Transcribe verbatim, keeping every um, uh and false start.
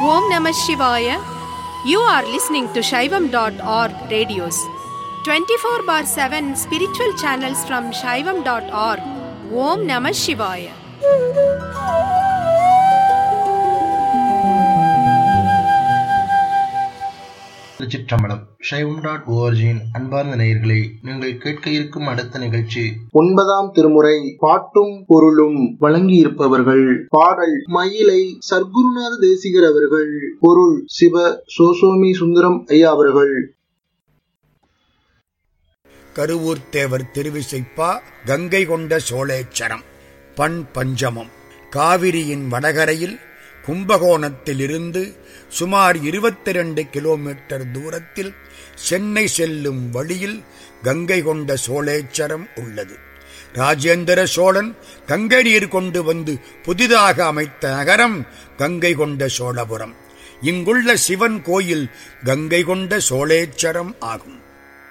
Om Namah Shivaya. You are listening to Shaivam dot org radios. twenty-four bar seven spiritual channels from Shaivam dot org. Om Namah Shivaya. Thiruchitrambalam. Shaivam dot ஓஆர்ஜியின் அன்பார்ந்த நேயர்களே, நீங்கள் கேட்க இருக்கும் அடுத்த நிகழ்ச்சி ஒன்பதாம் திருமுறை பாட்டும் பொருளும். வழங்கியிருப்பவர்கள் பாடல் மயிலை சர்க்குருநாத தேசிகர் அவர்கள். பொருள் சிவ சோசோமி சுந்தரம் ஐயா அவர்கள். கருவூர் தேவர் திருவிசைப்பா கங்கை கொண்ட சோழேச்சரம். பண் பஞ்சமம். காவிரியின் வடகரையில் கும்பகோணத்திலிருந்து சுமார் இருபத்தி இரண்டு கிலோமீட்டர் தூரத்தில் சென்னை செல்லும் வழியில் கங்கை கொண்ட சோழேச்சரம் உள்ளது. ராஜேந்திர சோழன் கங்கை நீர் கொண்டு வந்து புதிதாக அமைத்த நகரம் கங்கை கொண்ட சோழபுரம். இங்குள்ள சிவன் கோயில் கங்கை கொண்ட சோழேச்சரம் ஆகும்.